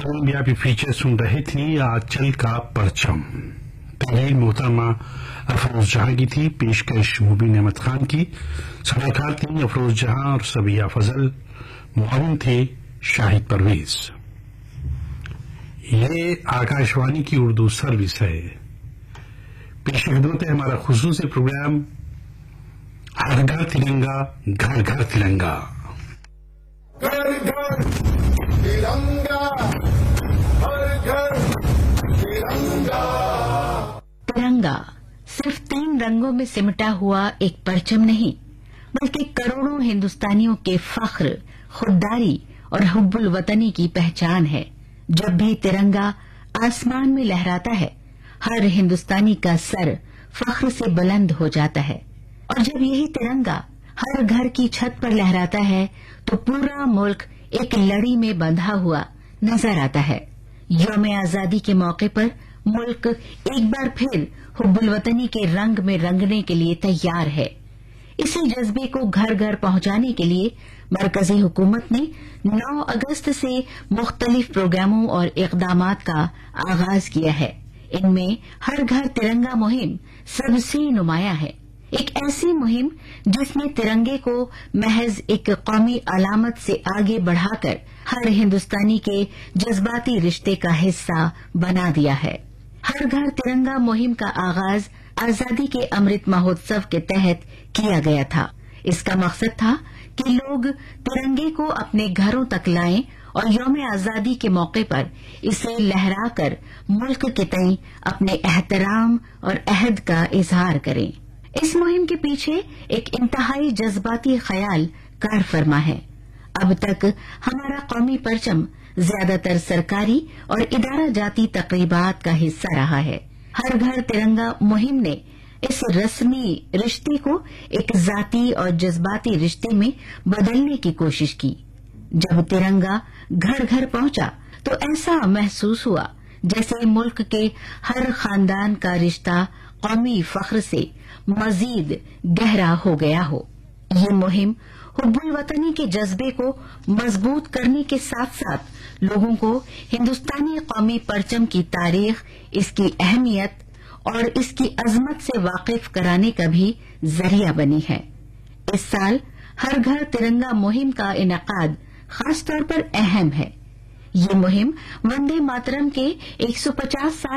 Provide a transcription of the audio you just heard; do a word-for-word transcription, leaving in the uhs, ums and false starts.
नाजरीन भी आप ये फीचर सुन रहे थे आंचल का परचम। तहरीर मोहतरमा अफरोज जहां की थी, पेशकश मुबीन अहमद खान की, सलाहकार थी अफरोज जहां और सबिया फजल, मुआविन थे शाहिद परवेज। ये आकाशवाणी की उर्दू सर्विस है। पेश खिदमत है हमारा खुसूसी प्रोग्राम हर घर तिरंगा घर घर तिरंगा। घर घर तिरंगा, हर घर तिरंगा। तिरंगा सिर्फ तीन रंगों में सिमटा हुआ एक परचम नहीं, बल्कि करोड़ों हिंदुस्तानियों के फख्र, खुददारी और हुब्बुल वतनी की पहचान है। जब भी तिरंगा आसमान में लहराता है, हर हिंदुस्तानी का सर फख्र से बुलंद हो जाता है। और जब यही तिरंगा हर घर की छत पर लहराता है, तो पूरा मुल्क एक लड़ी में बंधा हुआ नजर आता है। यौम आजादी के मौके पर मुल्क एक बार फिर हुब्बुल वतनी के रंग में रंगने के लिए तैयार है। इसी जज्बे को घर घर पहुंचाने के लिए मरकजी हुकूमत ने नौ अगस्त से मुख्तलिफ प्रोग्रामों और इकदामात का आगाज किया है। इनमें हर घर तिरंगा मुहिम सबसे नुमाया है। एक ऐसी मुहिम जिसने तिरंगे को महज एक कौमी अलामत से आगे बढ़ाकर हर हिंदुस्तानी के जज्बाती रिश्ते का हिस्सा बना दिया है। हर घर तिरंगा मुहिम का आगाज आजादी के अमृत महोत्सव के तहत किया गया था। इसका मकसद था कि लोग तिरंगे को अपने घरों तक लाएं और यौम आजादी के मौके पर इसे लहराकर मुल्क के तई अपने एहतराम और अहद का इजहार करें। इस मुहिम के पीछे एक इंतहाई जज्बाती ख्याल कार फरमा है। अब तक हमारा कौमी परचम ज्यादातर सरकारी और इदारा जाती तकरीबात का हिस्सा रहा है। हर घर तिरंगा मुहिम ने इस रस्मी रिश्ते को एक जाती और जज्बाती रिश्ते में बदलने की कोशिश की। जब तिरंगा घर घर पहुंचा तो ऐसा महसूस हुआ जैसे मुल्क के हर खानदान का रिश्ता कौमी फख्र से मजीद गहरा हो गया हो। ये मुहिम हुब्बुल वतनी के जज्बे को मजबूत करने के साथ साथ लोगों को हिंदुस्तानी कौमी परचम की तारीख, इसकी अहमियत और इसकी अजमत से वाकिफ कराने का भी जरिया बनी है। इस साल हर घर तिरंगा मुहिम का इनेकाद खास तौर पर अहम है। ये मुहिम वंदे मातरम के एक सौ पचास साल